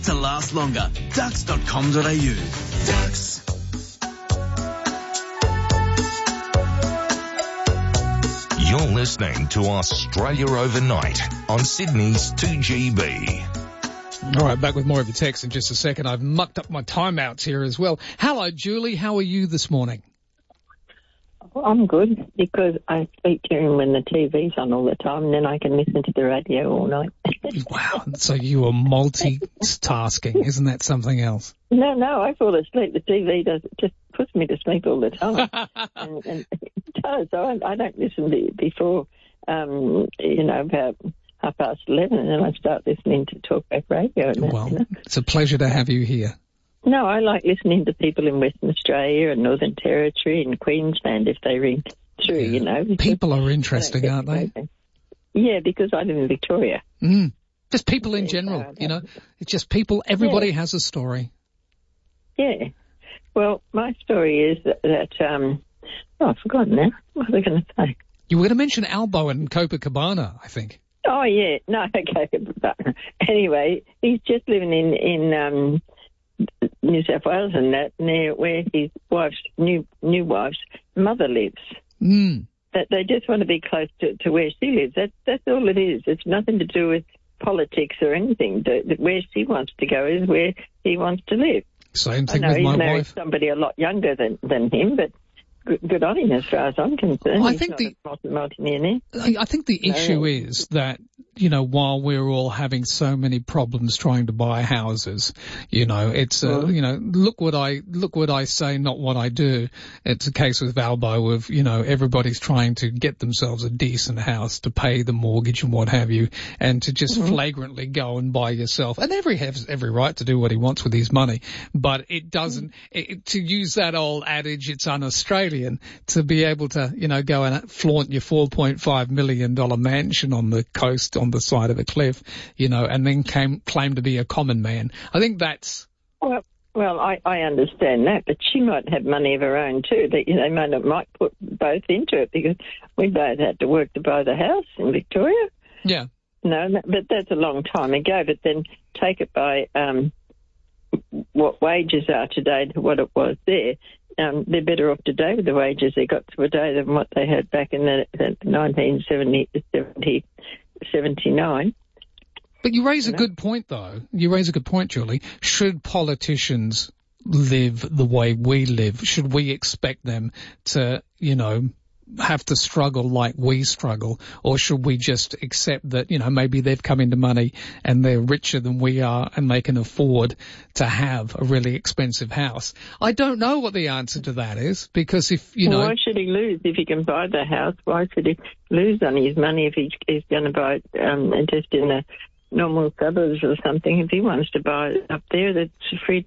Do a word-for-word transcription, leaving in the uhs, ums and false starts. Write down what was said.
To last longer. Dux dot com dot a u. Dux. You're listening to Australia Overnight on Sydney's two G B. All right, back with more of your text in just a second. I've mucked up my timeouts here as well. Hello, Julie. How are you this morning? I'm good because I speak to him when the T V's on all the time, and then I can listen to the radio all night. Wow, so you are multitasking. Isn't that something else? No, no, I fall asleep. The T V does just puts me to sleep all the time. and, and it does. I, I don't listen to before, um, you know, about half past eleven, and then I start listening to Talkback Radio. And that, Well, you know? It's a pleasure to have you here. No, I like listening to people in Western Australia and Northern Territory and Queensland if they ring through, Yeah. you know. People are interesting, aren't they? Yeah, because I live in Victoria. Mm. Just people in Yeah, general, uh, you know. It's just people, everybody Yeah. has a story. Yeah. Well, my story is that, that um, oh, I've forgotten now. What was I going to say? You were going to mention Albo and Copacabana, I think. Oh, yeah. No, okay. But anyway, he's just living in, in um, New South Wales and that, near where his wife's, new new wife's mother lives. Mm. That they just want to be close to, to where she lives. That, that's all it is. It's nothing to do with politics or anything. The, the, where she wants to go is where he wants to live. Same I thing know with he's my married wife. somebody a lot younger than, than him, but good, good on him as far as I'm concerned. Well, I he's think not the- a multi- multi-millionaire. I I think the No. issue is that, you know, while we're all having so many problems trying to buy houses, you know, it's, uh, Mhm. you know, look what I, look what I say, not what I do. It's a case with Valbo of, you know, everybody's trying to get themselves a decent house to pay the mortgage and what have you, and to just Mhm. flagrantly go and buy yourself. And every has every right to do what he wants with his money, but it doesn't, it, to use that old adage, it's un-Australian, to be able to, you know, go and flaunt your four point five million dollars mansion on the coast on the side of a cliff, you know, and then came, claim to be a common man. I think that's... Well, well, I, I understand that, but she might have money of her own too. That you know, they might, might put both into it because we both had to work to buy the house in Victoria. Yeah. No, that- but that's a long time ago. But then take it by um, what wages are today to what it was there. Um, they're better off today with the wages they got today than what they had back in the, the nineteen seventy, seventy, seventy-nine. But you raise a You know? good point, though. You raise a good point, Julie. Should politicians live the way we live? Should we expect them to, you know, have to struggle like we struggle? Or should we just accept that, you know, maybe they've come into money and they're richer than we are and they can afford to have a really expensive house? I don't know what the answer to that is, because if, you know... Why should he lose if he can buy the house? Why should he lose on his money if he, he's going to buy it um, just in the normal suburbs or something? If he wants to buy it up there, that's free